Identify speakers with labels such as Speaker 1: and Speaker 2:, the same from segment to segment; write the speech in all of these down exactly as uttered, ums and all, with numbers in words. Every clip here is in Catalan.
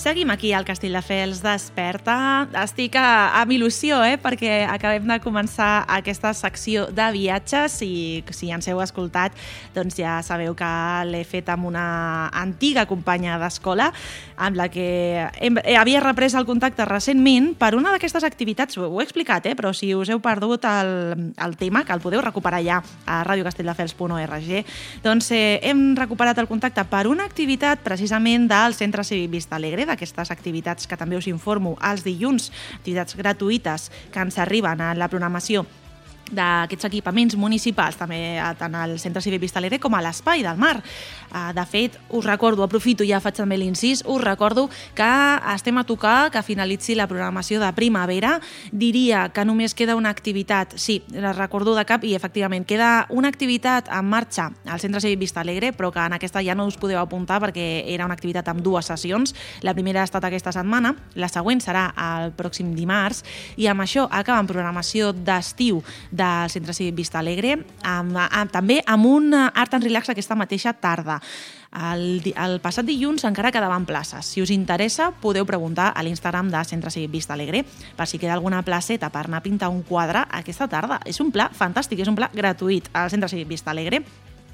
Speaker 1: Seguim aquí al Castelldefels Desperta. Estic a, amb il·lusió, eh? perquè acabem de començar aquesta secció de viatges i si ens heu escoltat, doncs ja sabeu que l'he fet amb una antiga companya d'escola amb la que hem, havia reprès el contacte recentment per una d'aquestes activitats. Ho he explicat, eh? però si us heu perdut el, el tema, que el podeu recuperar ja a radio castelldefels punt org, doncs eh, hem recuperat el contacte per una activitat precisament del Centre Cívic Vista Alegre, d'aquestes activitats que també us informo els dilluns, activitats gratuïtes que ens arriben a la programació d'aquests equipaments municipals, també tant al Centre Cívic Vista Alegre com a l'Espai del Mar. De fet, us recordo, aprofito, ja faig també l'incís, us recordo que estem a tocar que finalitzi la programació de primavera. Diria que només queda una activitat, sí, la recordo de cap, i efectivament queda una activitat en marxa al Centre Cívic Vista Alegre, però que en aquesta ja no us podeu apuntar perquè era una activitat amb dues sessions. La primera ha estat aquesta setmana, la següent serà el pròxim dimarts, i amb això acaba en programació d'estiu del Centre Cívic Vista Alegre, amb, amb, també amb un Art and Relax aquesta mateixa tarda. El, el passat dilluns encara quedaven places. Si us interessa, podeu preguntar a l'Instagram de Centre Cívic Vista Alegre per si queda alguna placeta per anar a pintar un quadre aquesta tarda. És un pla fantàstic, és un pla gratuït al Centre Cívic Vista Alegre.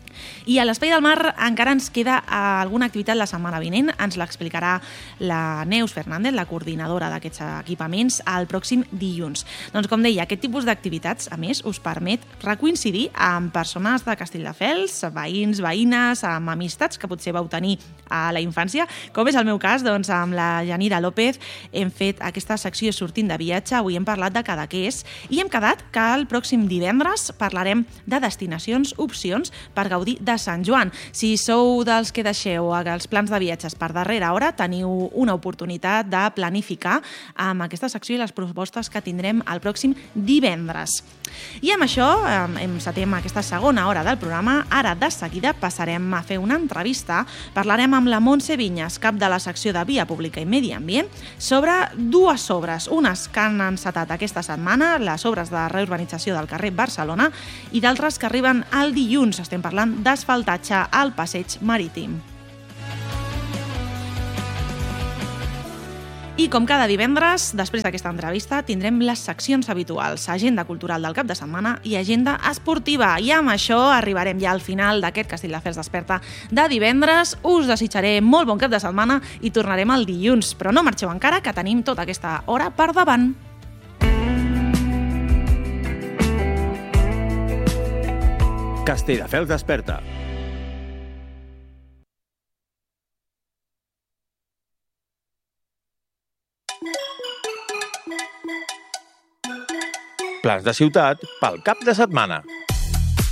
Speaker 1: I a l'Espai del Mar encara ens queda alguna activitat la setmana vinent. Ens l'explicarà la Neus Fernández, la coordinadora d'aquests equipaments, el pròxim dilluns. Doncs com deia, aquest tipus d'activitats, a més, us permet recoincidir amb persones de Castelldefels, veïns, veïnes, amb amistats que potser vau tenir a la infància. Com és el meu cas, doncs amb la Yanira López hem fet aquesta secció sortint de viatge. Avui hem parlat de Cadaqués i hem quedat que el pròxim divendres parlarem de destinacions, opcions per gaudir de Sant Joan. Si sou dels que deixeu els plans de viatges per darrera hora, teniu una oportunitat de planificar amb aquesta secció i les propostes que tindrem el pròxim divendres. I amb això hem setem aquesta segona hora del programa. Ara, de seguida, passarem a fer una entrevista. Parlarem amb la Montse Vinyes, cap de la secció de Via Pública i Medi Ambient, sobre dues obres. Unes que han encetat aquesta setmana, les obres de reurbanització del carrer Barcelona, i d'altres que arriben al dilluns. Estem parlant d'asfaltatge al passeig marítim. I com cada divendres, després d'aquesta entrevista, tindrem les seccions habituals, agenda cultural del cap de setmana i agenda esportiva. I amb això arribarem ja al final d'aquest Castelldefels Desperta de divendres. Us desitjaré molt bon cap de setmana i tornarem el dilluns. Però no marxeu encara, que tenim tota aquesta hora per davant.
Speaker 2: Castelldefels Desperta. Plans de ciutat pel cap de setmana.